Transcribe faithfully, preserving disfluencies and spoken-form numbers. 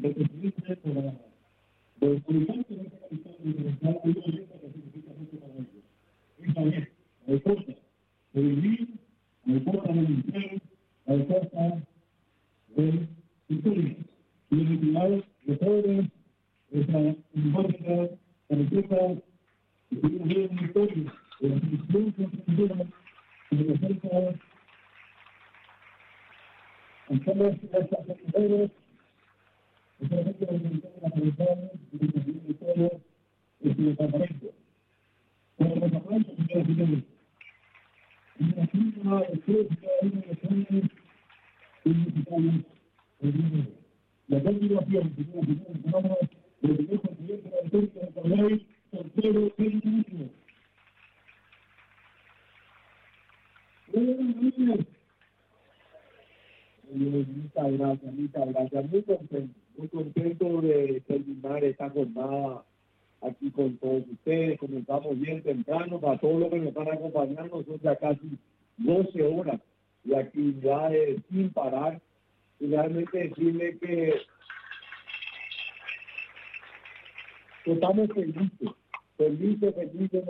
de presidente para los habitantes de esta capital diferencial, hay una lista que significa mucho para ellos. Esta es la respuesta de vivir, la respuesta de limpiar, la respuesta de historia. Y el ritual de todos, esa informática, la respuesta que tuvimos en una historia de la institución constitucional que representa a todas estas mujeres, especialmente la Universidad de la Capital y la Universidad de todo este departamento. Como departamento, señoras y señores, en la firma de tres de cada uno de los jóvenes universitarios del mundo. La continuación, señoras y señores, tomamos el primer presidente de la República de Paraguay, Santiago Peña. Buenos días. Muchas gracias, muchas gracias. Muy contento, muy contento de terminar esta jornada aquí con todos ustedes. Comenzamos bien temprano, para todos los que nos están acompañando, son ya casi doce horas de actividades sin parar. Y realmente decirle que, que estamos felices, felices, felices.